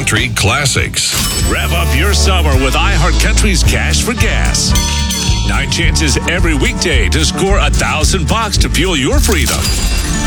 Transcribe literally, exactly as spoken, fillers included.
iHeartCountry classics. Rev up your summer with iHeartCountry's Cash for Gas. Nine chances every weekday to score a thousand bucks to fuel your freedom.